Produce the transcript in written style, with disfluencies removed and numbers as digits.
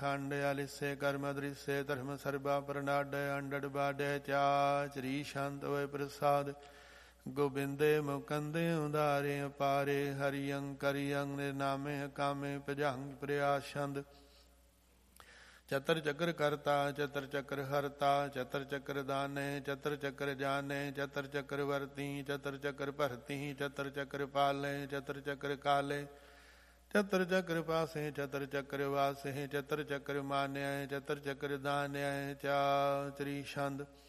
ਖੰਡ ਆਲਿਸੇ ਕਰਮ ਦ੍ਰਿਸੇ ਧਰਮ ਸਰਬਾ ਪ੍ਰਨਾਡ ਅੰਡੜ ਬਾਡੇ ਚਾਚਰੀ ਸ਼ੰਤ ਹੋਏ ਪ੍ਰਸਾਦ ਗੋਬਿੰਦੇ ਮੁਕੰਦੇ ਉਦਾਰੇ ਅਪਾਰੇ ਹਰਿਯੰ ਕਰਿਯੰ ਨਿਰਨਾਮੇ ਕਾਮੇ ਭਜੰਗ ਪ੍ਰਿਆਸ਼ੰਦ ਚਤਰ ਚੱਕਰ ਕਰਤਾ ਚਤਰ ਚੱਕਰ ਹਰਤਾ ਚਤਰ ਚੱਕਰ ਦਾਨੇ ਚਤਰ ਚੱਕਰ ਜਾਨੇ ਚਤਰ ਚੱਕਰ ਵਰਤੀ ਚਤਰ ਚੱਕਰ ਭਰਤੀ ਚਤਰ ਚੱਕਰ ਪਾਲੇ ਚਤਰ ਚੱਕਰ ਕਾਲੇ ਚਤਰ ਚੱਕਰ ਪਾਸੇ ਚਤਰ ਚੱਕਰ ਵਾਸੇ ਚਤਰ ਚੱਕਰ ਮਾਨਿਆ ਚਤਰ ਚੱਕਰ ਦਾਨਿਆ ਚਾਤਰੀ ਛੰਦ